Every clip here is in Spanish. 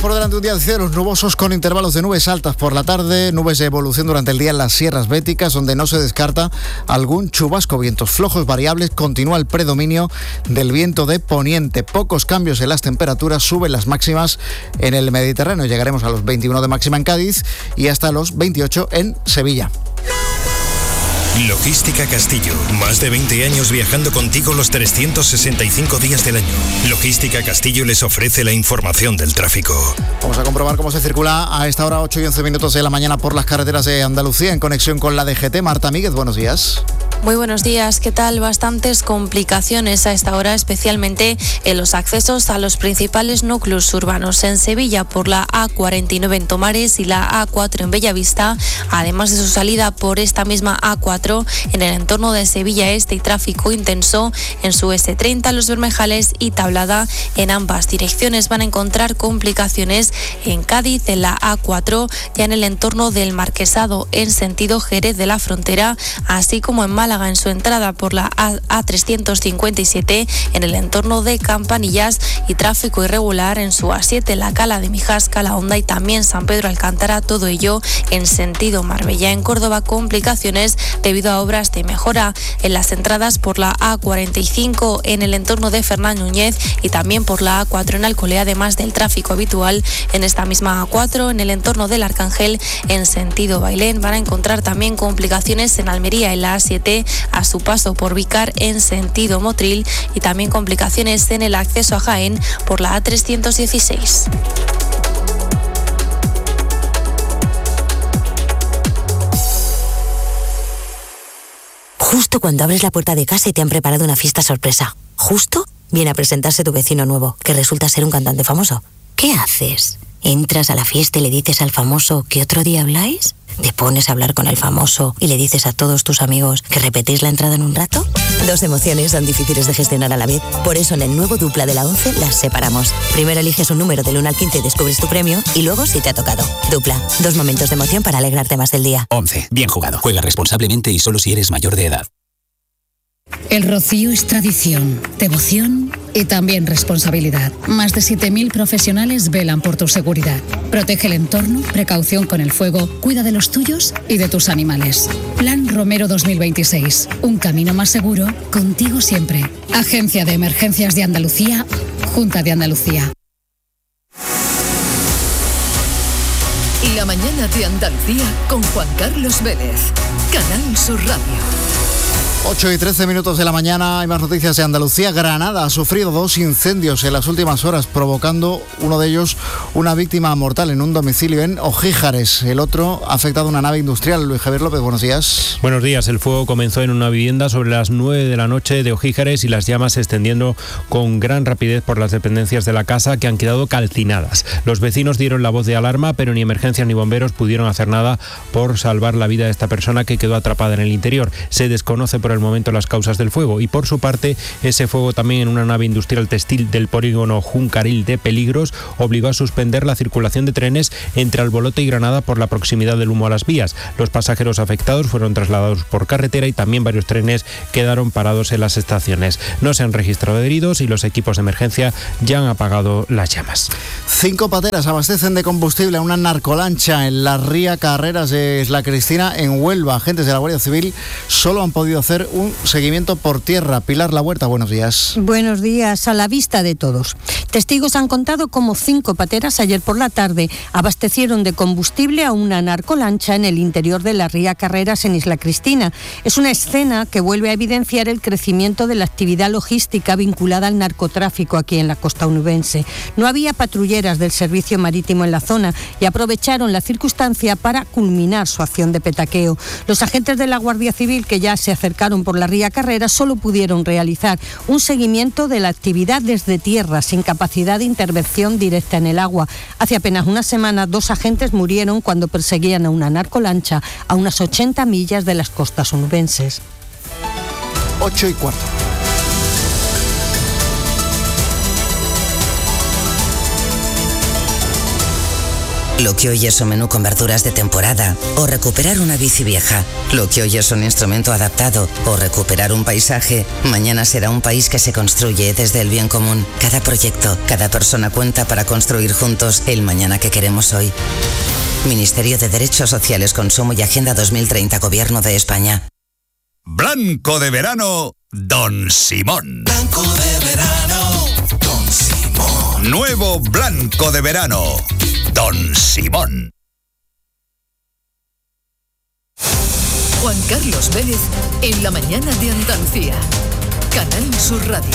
por delante un día de cielos nubosos con intervalos de nubes altas por la tarde, nubes de evolución durante el día en las sierras béticas, donde no se descarta algún chubasco. Vientos flojos variables, continúa el predominio del viento de poniente. Pocos cambios en las temperaturas, suben las máximas en el Mediterráneo. Llegaremos a los 21 de máxima en Cádiz y hasta los 28 en Sevilla. Logística Castillo. Más de 20 años viajando contigo los 365 días del año. Logística Castillo les ofrece la información del tráfico. Vamos a comprobar cómo se circula a esta hora, 8 y 11 minutos de la mañana, por las carreteras de Andalucía, en conexión con la DGT. Marta Míguez, buenos días. Muy buenos días, ¿qué tal? Bastantes complicaciones a esta hora, especialmente en los accesos a los principales núcleos urbanos. En Sevilla por la A49 en Tomares y la A4 en Bellavista, además de su salida por esta misma A4 en el entorno de Sevilla Este y tráfico intenso en su S30, Los Bermejales y Tablada. En ambas direcciones van a encontrar complicaciones en Cádiz, en la A4, ya en el entorno del Marquesado en sentido Jerez de la Frontera, así como en Málaga en su entrada por la A357 en el entorno de Campanillas, y tráfico irregular en su A7, la Cala de Mijas, Cala Honda y también San Pedro Alcántara, todo ello en sentido Marbella. En Córdoba, complicaciones debido a obras de mejora en las entradas por la A45 en el entorno de Fernán Núñez y también por la A4 en Alcolea, además del tráfico habitual en esta misma A4 en el entorno del Arcángel en sentido Bailén. Van a encontrar también complicaciones en Almería en la A7 a su paso por Vícar en sentido Motril y también complicaciones en el acceso a Jaén por la A316. Justo cuando abres la puerta de casa y te han preparado una fiesta sorpresa. Justo viene a presentarse tu vecino nuevo, que resulta ser un cantante famoso. ¿Qué haces? ¿Entras a la fiesta y le dices al famoso que otro día habláis? ¿Te pones a hablar con el famoso y le dices a todos tus amigos que repetís la entrada en un rato? Dos emociones son difíciles de gestionar a la vez. Por eso en el nuevo Dupla de la 11 las separamos. Primero eliges un número del 1 al 15 y descubres tu premio, y luego si te ha tocado. Dupla, dos momentos de emoción para alegrarte más del día. 11. Bien jugado. Juega responsablemente y solo si eres mayor de edad. El Rocío es tradición, devoción y también responsabilidad. Más de 7.000 profesionales velan por tu seguridad. Protege el entorno, precaución con el fuego, cuida de los tuyos y de tus animales. Plan Romero 2026. Un camino más seguro, contigo siempre. Agencia de Emergencias de Andalucía, Junta de Andalucía. La mañana de Andalucía con Juan Carlos Vélez. Canal Sur Radio. 8 y 13 minutos de la mañana, hay más noticias de Andalucía. Granada ha sufrido 2 incendios en las últimas horas, provocando uno de ellos una víctima mortal en un domicilio en Ojíjares. El otro ha afectado a una nave industrial. Luis Javier López, buenos días. Buenos días. El fuego comenzó en una vivienda sobre las 9 de la noche de Ojíjares y las llamas se extendiendo con gran rapidez por las dependencias de la casa, que han quedado calcinadas. Los vecinos dieron la voz de alarma, pero ni emergencias ni bomberos pudieron hacer nada por salvar la vida de esta persona, que quedó atrapada en el interior. Se desconoce por el momento las causas del fuego, y por su parte ese fuego también en una nave industrial textil del polígono Juncaril de Peligros obligó a suspender la circulación de trenes entre Albolote y Granada por la proximidad del humo a las vías. Los pasajeros afectados fueron trasladados por carretera y también varios trenes quedaron parados en las estaciones. No se han registrado heridos y los equipos de emergencia ya han apagado las llamas. 5 pateras abastecen de combustible a una narcolancha en la ría Carreras de Isla Cristina, en Huelva. Agentes de la Guardia Civil solo han podido hacer un seguimiento por tierra. Pilar La Huerta, buenos días. Buenos días, a la vista de todos. Testigos han contado cómo 5 pateras ayer por la tarde abastecieron de combustible a una narcolancha en el interior de la ría Carreras en Isla Cristina. Es una escena que vuelve a evidenciar el crecimiento de la actividad logística vinculada al narcotráfico aquí en la costa onubense. No había patrulleras del servicio marítimo en la zona y aprovecharon la circunstancia para culminar su acción de petaqueo. Los agentes de la Guardia Civil, que ya se acercaron por la ría Carreras, solo pudieron realizar un seguimiento de la actividad desde tierra, sin capacidad de intervención directa en el agua. Hace apenas una semana, 2 agentes murieron cuando perseguían a una narcolancha a unas 80 millas de las costas onubenses. 8:15. Lo que hoy es un menú con verduras de temporada o recuperar una bici vieja. Lo que hoy es un instrumento adaptado o recuperar un paisaje, mañana será un país que se construye desde el bien común. Cada proyecto, cada persona cuenta para construir juntos el mañana que queremos hoy. Ministerio de Derechos Sociales, Consumo y Agenda 2030, Gobierno de España. Blanco de verano, Don Simón. Blanco de verano, Don Simón. Nuevo blanco de verano, Don Simón. Juan Carlos Vélez, en la mañana de Andalucía. Canal Sur Radio.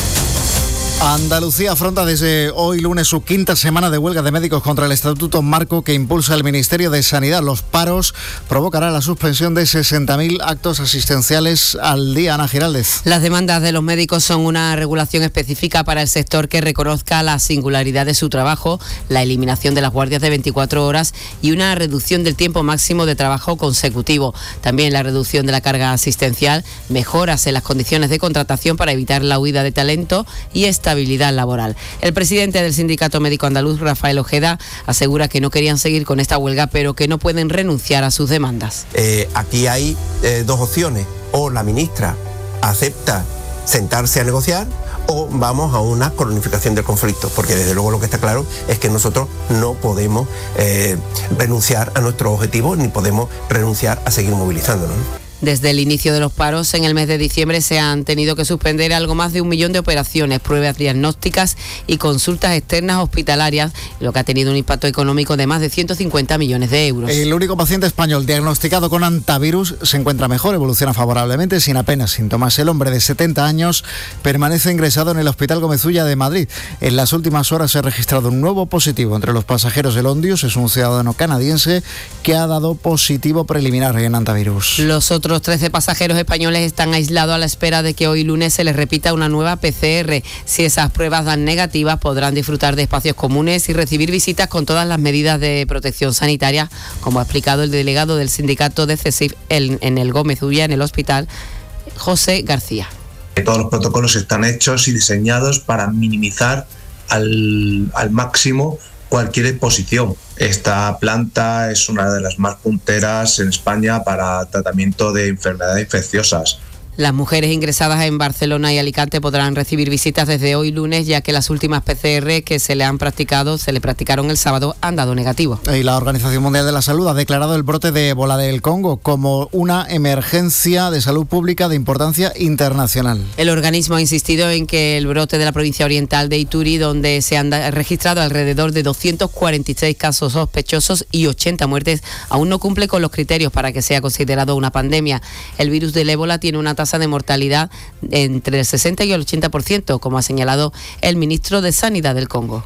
Andalucía afronta desde hoy lunes su quinta semana de huelga de médicos contra el Estatuto Marco que impulsa el Ministerio de Sanidad. Los paros provocarán la suspensión de 60.000 actos asistenciales al día. Ana Giraldez. Las demandas de los médicos son una regulación específica para el sector que reconozca la singularidad de su trabajo, la eliminación de las guardias de 24 horas y una reducción del tiempo máximo de trabajo consecutivo. También la reducción de la carga asistencial, mejoras en las condiciones de contratación para evitar la huida de talento y estabilidad laboral. El presidente del Sindicato Médico Andaluz, Rafael Ojeda, asegura que no querían seguir con esta huelga, pero que no pueden renunciar a sus demandas. Aquí hay dos opciones: o la ministra acepta sentarse a negociar, o vamos a una cronificación del conflicto, porque desde luego lo que está claro es que nosotros no podemos renunciar a nuestros objetivos, ni podemos renunciar a seguir movilizándonos. Desde el inicio de los paros en el mes de diciembre se han tenido que suspender algo más de 1 millón de operaciones, pruebas diagnósticas y consultas externas hospitalarias, lo que ha tenido un impacto económico de más de 150 millones de euros. El único paciente español diagnosticado con hantavirus se encuentra mejor, evoluciona favorablemente sin apenas síntomas. El hombre de 70 años permanece ingresado en el Hospital Gómez Ulla de Madrid. En las últimas horas se ha registrado un nuevo positivo entre los pasajeros del Ondius. Es un ciudadano canadiense que ha dado positivo preliminar en hantavirus. Los otros 13 pasajeros españoles están aislados a la espera de que hoy lunes se les repita una nueva PCR. Si esas pruebas dan negativas, podrán disfrutar de espacios comunes y recibir visitas con todas las medidas de protección sanitaria, como ha explicado el delegado del sindicato de CESIF en el Gómez Ulla, en el hospital, José García. Todos los protocolos están hechos y diseñados para minimizar al máximo cualquier exposición. Esta planta es una de las más punteras en España para tratamiento de enfermedades infecciosas. Las mujeres ingresadas en Barcelona y Alicante podrán recibir visitas desde hoy lunes, ya que las últimas PCR que se le practicaron el sábado han dado negativo. Y la Organización Mundial de la Salud ha declarado el brote de ébola del Congo como una emergencia de salud pública de importancia internacional. El organismo ha insistido en que el brote de la provincia oriental de Ituri, donde se han registrado alrededor de 246 casos sospechosos y 80 muertes, aún no cumple con los criterios para que sea considerado una pandemia. El virus del ébola tiene una tasa de mortalidad entre el 60 y el 80%, como ha señalado el ministro de Sanidad del Congo.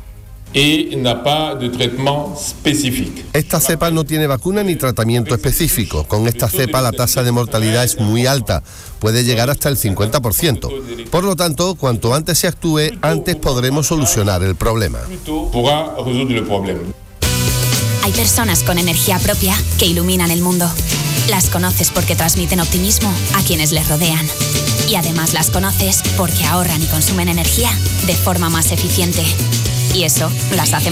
Esta cepa no tiene vacuna ni tratamiento específico. Con esta cepa la tasa de mortalidad es muy alta, puede llegar hasta el 50%. Por lo tanto, cuanto antes se actúe, antes podremos solucionar el problema. Hay personas con energía propia que iluminan el mundo. Las conoces porque transmiten optimismo a quienes les rodean. Y además las conoces porque ahorran y consumen energía de forma más eficiente. Y eso las hace